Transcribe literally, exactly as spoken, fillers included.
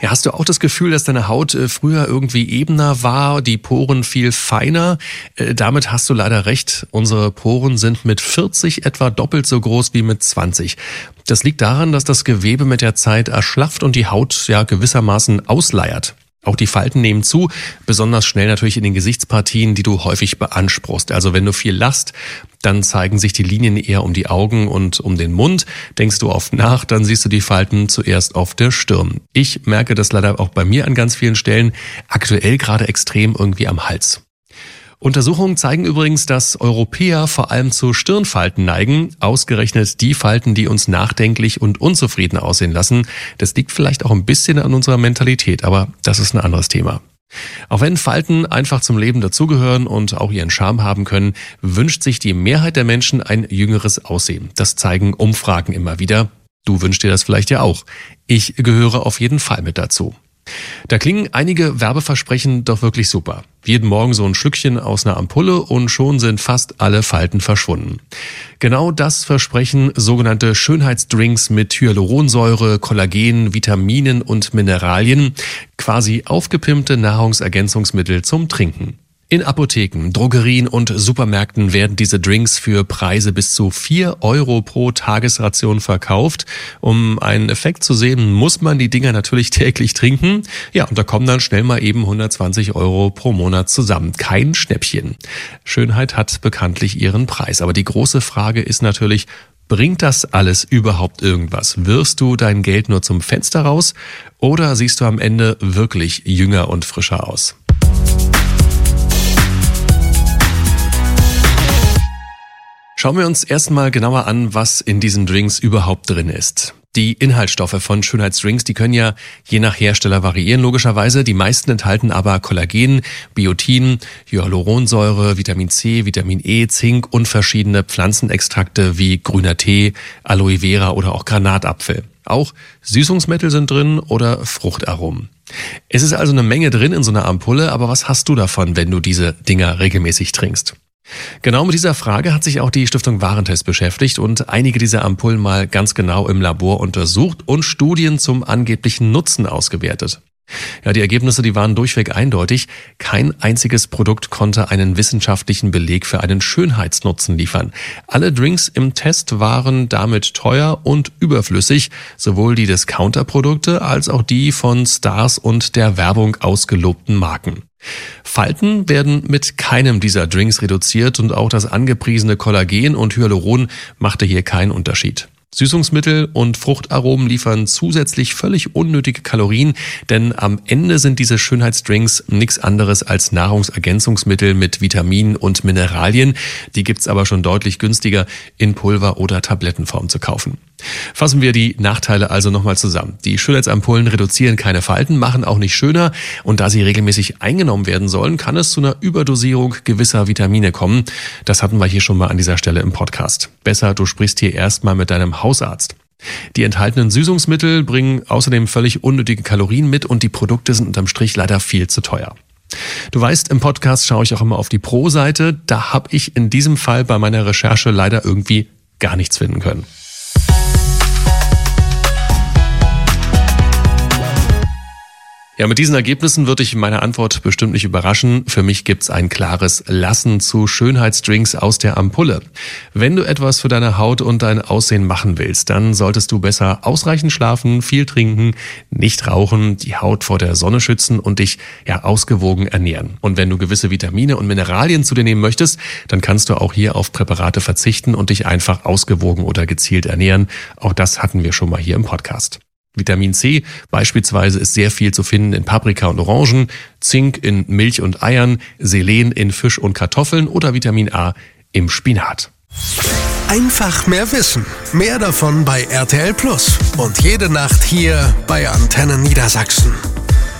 Ja, hast du auch das Gefühl, dass deine Haut äh, früher irgendwie ebener war, die Poren viel feiner? Äh, damit hast du leider recht. Unsere Poren sind mit vierzig etwa doppelt so groß wie mit zwanzig. Das liegt daran, dass das Gewebe mit der Zeit erschlafft und die Haut ja gewissermaßen ausleiert. Auch die Falten nehmen zu, besonders schnell natürlich in den Gesichtspartien, die du häufig beanspruchst. Also wenn du viel lachst, dann zeigen sich die Linien eher um die Augen und um den Mund. Denkst du oft nach, dann siehst du die Falten zuerst auf der Stirn. Ich merke das leider auch bei mir an ganz vielen Stellen, aktuell gerade extrem irgendwie am Hals. Untersuchungen zeigen übrigens, dass Europäer vor allem zu Stirnfalten neigen, ausgerechnet die Falten, die uns nachdenklich und unzufrieden aussehen lassen. Das liegt vielleicht auch ein bisschen an unserer Mentalität, aber das ist ein anderes Thema. Auch wenn Falten einfach zum Leben dazugehören und auch ihren Charme haben können, wünscht sich die Mehrheit der Menschen ein jüngeres Aussehen. Das zeigen Umfragen immer wieder. Du wünschst dir das vielleicht ja auch. Ich gehöre auf jeden Fall mit dazu. Da klingen einige Werbeversprechen doch wirklich super. Jeden Morgen so ein Schlückchen aus einer Ampulle und schon sind fast alle Falten verschwunden. Genau das versprechen sogenannte Schönheitsdrinks mit Hyaluronsäure, Kollagen, Vitaminen und Mineralien, quasi aufgepimpte Nahrungsergänzungsmittel zum Trinken. In Apotheken, Drogerien und Supermärkten werden diese Drinks für Preise bis zu vier Euro pro Tagesration verkauft. Um einen Effekt zu sehen, muss man die Dinger natürlich täglich trinken. Ja, und da kommen dann schnell mal eben hundertzwanzig Euro pro Monat zusammen. Kein Schnäppchen. Schönheit hat bekanntlich ihren Preis. Aber die große Frage ist natürlich, bringt das alles überhaupt irgendwas? Wirfst du dein Geld nur zum Fenster raus oder siehst du am Ende wirklich jünger und frischer aus? Schauen wir uns erstmal genauer an, was in diesen Drinks überhaupt drin ist. Die Inhaltsstoffe von Schönheitsdrinks, die können ja je nach Hersteller variieren, logischerweise. Die meisten enthalten aber Kollagen, Biotin, Hyaluronsäure, Vitamin C, Vitamin E, Zink und verschiedene Pflanzenextrakte wie grüner Tee, Aloe Vera oder auch Granatapfel. Auch Süßungsmittel sind drin oder Fruchtaromen. Es ist also eine Menge drin in so einer Ampulle, aber was hast du davon, wenn du diese Dinger regelmäßig trinkst? Genau mit dieser Frage hat sich auch die Stiftung Warentest beschäftigt und einige dieser Ampullen mal ganz genau im Labor untersucht und Studien zum angeblichen Nutzen ausgewertet. Ja, die Ergebnisse, die waren durchweg eindeutig. Kein einziges Produkt konnte einen wissenschaftlichen Beleg für einen Schönheitsnutzen liefern. Alle Drinks im Test waren damit teuer und überflüssig, sowohl die Discounter-Produkte als auch die von Stars und der Werbung ausgelobten Marken. Falten werden mit keinem dieser Drinks reduziert und auch das angepriesene Kollagen und Hyaluron machte hier keinen Unterschied. Süßungsmittel und Fruchtaromen liefern zusätzlich völlig unnötige Kalorien, denn am Ende sind diese Schönheitsdrinks nichts anderes als Nahrungsergänzungsmittel mit Vitaminen und Mineralien. Die gibt's aber schon deutlich günstiger in Pulver- oder Tablettenform zu kaufen. Fassen wir die Nachteile also nochmal zusammen. Die Schönheitsampullen reduzieren keine Falten, machen auch nicht schöner und da sie regelmäßig eingenommen werden sollen, kann es zu einer Überdosierung gewisser Vitamine kommen. Das hatten wir hier schon mal an dieser Stelle im Podcast. Besser, du sprichst hier erstmal mit deinem Hausarzt. Die enthaltenen Süßungsmittel bringen außerdem völlig unnötige Kalorien mit und die Produkte sind unterm Strich leider viel zu teuer. Du weißt, im Podcast schaue ich auch immer auf die Pro-Seite. Da habe ich in diesem Fall bei meiner Recherche leider irgendwie gar nichts finden können. Ja, mit diesen Ergebnissen wird dich meine Antwort bestimmt nicht überraschen. Für mich gibt's ein klares Lassen zu Schönheitsdrinks aus der Ampulle. Wenn du etwas für deine Haut und dein Aussehen machen willst, dann solltest du besser ausreichend schlafen, viel trinken, nicht rauchen, die Haut vor der Sonne schützen und dich ja ausgewogen ernähren. Und wenn du gewisse Vitamine und Mineralien zu dir nehmen möchtest, dann kannst du auch hier auf Präparate verzichten und dich einfach ausgewogen oder gezielt ernähren. Auch das hatten wir schon mal hier im Podcast. Vitamin C beispielsweise ist sehr viel zu finden in Paprika und Orangen, Zink in Milch und Eiern, Selen in Fisch und Kartoffeln oder Vitamin A im Spinat. Einfach mehr wissen. Mehr davon bei R T L Plus. Und jede Nacht hier bei Antenne Niedersachsen.